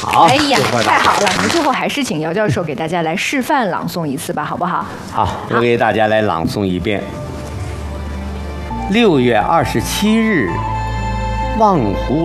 好， 哎呀，太好了！我们最后还是请姚教授给大家来示范朗诵一次吧，好不好？ 好，我给大家来朗诵一遍。6月27日，望湖。